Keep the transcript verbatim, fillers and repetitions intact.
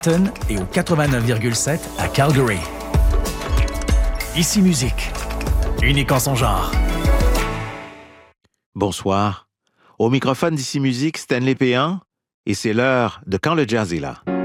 et au quatre-vingt-neuf virgule sept à Calgary. Ici Musique, unique en son genre. Bonsoir. Au microphone d'Ici Musique, Stanley Péan, et c'est l'heure de Quand le jazz est là.